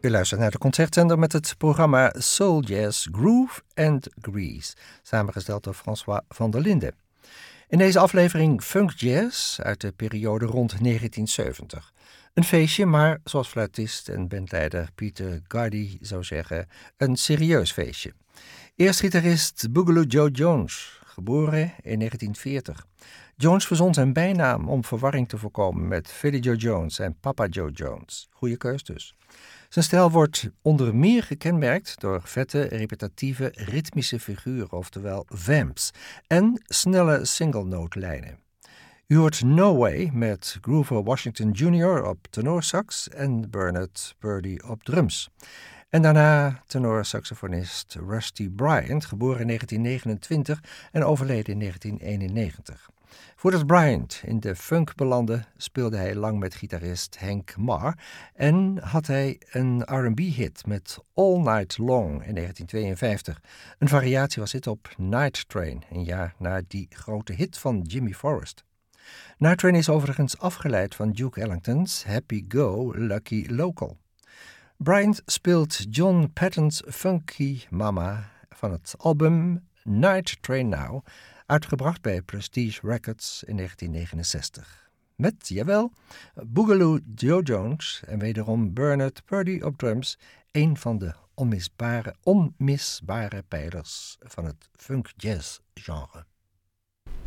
U luistert naar de Concertzender met het programma Soul Jazz Groove and Grease, samengesteld door François van der Linden. In deze aflevering Funk Jazz uit de periode rond 1970. Een feestje, maar zoals fluitist en bandleider Peter Gardy zou zeggen, een serieus feestje. Eerst gitarist Boogaloo Joe Jones, geboren in 1940. Jones verzon zijn bijnaam om verwarring te voorkomen met Philly Joe Jones en Papa Joe Jones. Goeie keus dus. Zijn stijl wordt onder meer gekenmerkt door vette, repetitieve, ritmische figuren, oftewel vamps, en snelle single-note-lijnen. U hoort No Way met Grover Washington Jr. op tenorsax en Bernard Purdie op drums. En daarna tenorsaxofonist Rusty Bryant, geboren in 1929 en overleden in 1991. Voordat Bryant in de funk belandde, speelde hij lang met gitarist Hank Marr en had hij een R&B-hit met All Night Long in 1952. Een variatie was dit op Night Train, een jaar na die grote hit van Jimmy Forrest. Night Train is overigens afgeleid van Duke Ellington's Happy Go Lucky Local. Bryant speelt John Patton's Funky Mama van het album Night Train Now, uitgebracht bij Prestige Records in 1969. Met, jawel, Boogaloo Joe Jones en wederom Bernard Purdie op drums, een van de onmisbare pijlers van het funk-jazz genre.